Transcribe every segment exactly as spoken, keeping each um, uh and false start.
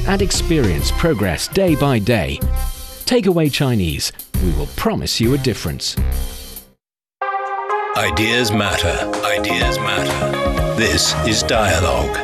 and experience progress day by day. Take away Chinese. We will promise you a difference. Ideas matter. Ideas matter. This is Dialogue.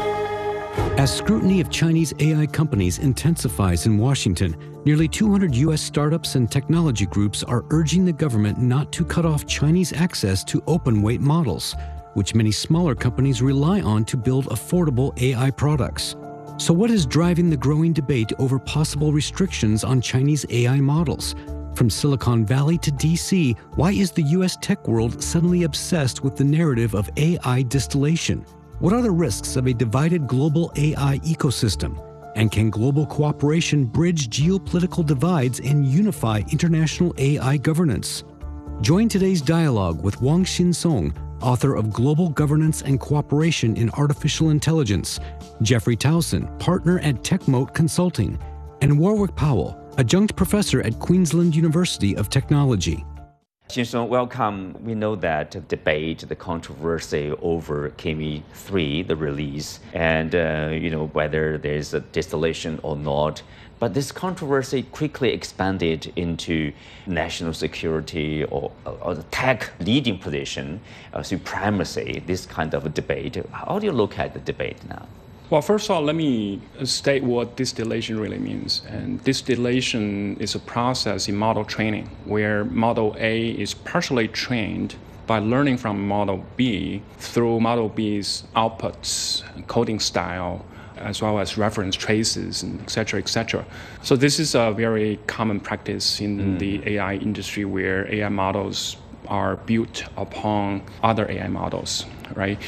As scrutiny of Chinese A I companies intensifies in Washington, nearly two hundred U S startups and technology groups are urging the government not to cut off Chinese access to open-weight models, which many smaller companies rely on to build affordable A I products. So what is driving the growing debate over possible restrictions on Chinese A I models? From Silicon Valley to D C, why is the U S tech world suddenly obsessed with the narrative of A I distillation? What are the risks of a divided global A I ecosystem? And can global cooperation bridge geopolitical divides and unify international A I governance? Join today's dialogue with Wang-Xin Song, author of Global Governance and Cooperation in Artificial Intelligence, Jeffrey Towson, partner at TechMoat Consulting, and Warwick Powell, adjunct professor at Queensland University of Technology. Xin-Song, welcome. We know that the debate, the controversy over Kimi three, the release, and uh, you know whether there's a distillation or not. But this controversy quickly expanded into national security or, or the tech leading position, uh, supremacy, this kind of a debate. How do you look at the debate now? Well, first of all, let me state what distillation really means. And distillation is a process in model training where model A is partially trained by learning from model B through model B's outputs, coding style, as well as reference traces, and et cetera, et cetera. So this is a very common practice in mm. the A I industry where A I models are built upon other A I models, right?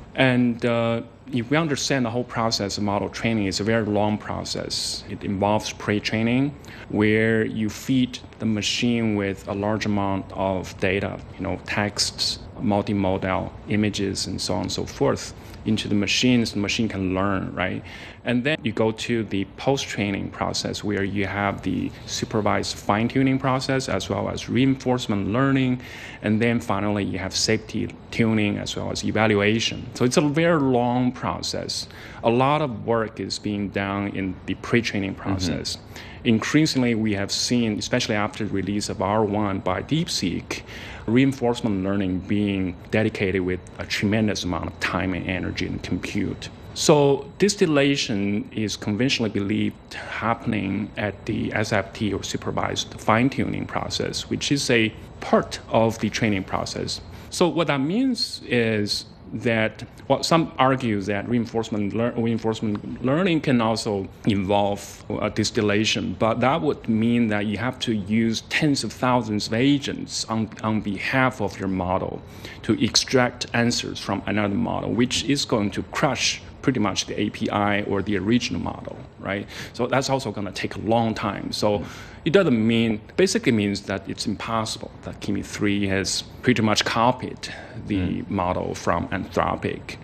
And uh, if we understand the whole process of model training, it's a very long process. It involves pre-training, where you feed the machine with a large amount of data, you know, texts, multimodal images, and so on and so forth, into the machine, so the machine can learn, right? And then you go to the post-training process, where you have the supervised fine-tuning process as well as reinforcement learning, and then finally you have safety tuning as well as evaluation. So it's a very long process. A lot of work is being done in the pre-training process. Mm-hmm. Increasingly, we have seen, especially after the release of R one by DeepSeek, reinforcement learning being dedicated with a tremendous amount of time and energy and compute. So distillation is conventionally believed happening at the S F T, or supervised fine-tuning process, which is a part of the training process. So what that means is that, well, some argue that reinforcement, lear- reinforcement learning can also involve uh, distillation, but that would mean that you have to use tens of thousands of agents on, on behalf of your model to extract answers from another model, which is going to crush pretty much the A P I or the original model, right? So that's also going to take a long time. So it doesn't mean, basically means that it's impossible that Kimi three has pretty much copied the mm. model from Anthropic.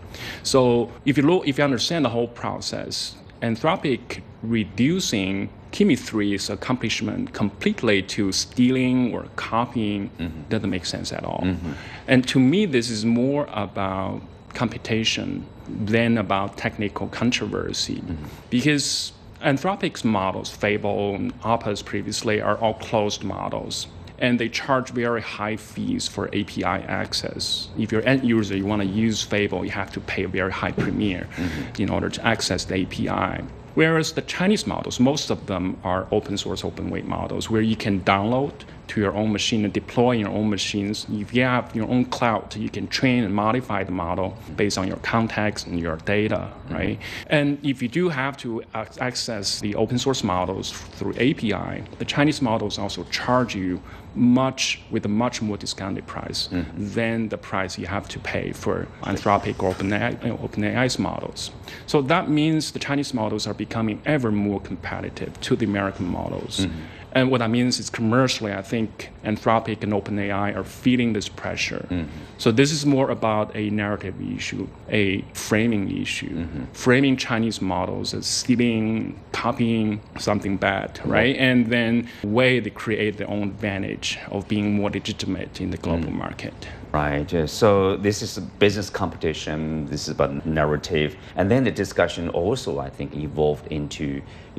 So if you look, if you understand the whole process, Anthropic reducing Kimi three's accomplishment completely to stealing or copying mm-hmm. doesn't make sense at all. Mm-hmm. And to me, this is more about computation than about technical controversy, mm-hmm. because Anthropic's models, Fable and Opus previously, are all closed models, and they charge very high fees for A P I access. If you're an end user, you want to use Fable, you have to pay a very high premium mm-hmm. in order to access the A P I. Whereas the Chinese models, most of them are open source, open weight models, where you can download to your own machine and deploy your own machines. If you have your own cloud, you can train and modify the model based on your context and your data, right? Mm-hmm. And if you do have to access the open source models through A P I, the Chinese models also charge you much with a much more discounted price mm-hmm. than the price you have to pay for Anthropic or OpenAI, you know, OpenAI's models. So that means the Chinese models are becoming ever more competitive to the American models. Mm-hmm. And what that means is commercially, I think Anthropic and OpenAI are feeling this pressure. Mm-hmm. So this is more about a narrative issue, a framing issue, mm-hmm. framing Chinese models as stealing, copying something bad, right? Mm-hmm. And then the way they create their own advantage of being more legitimate in the global mm-hmm. market. Right. Uh, so this is a business competition. This is about narrative. And then the discussion also, I think, evolved into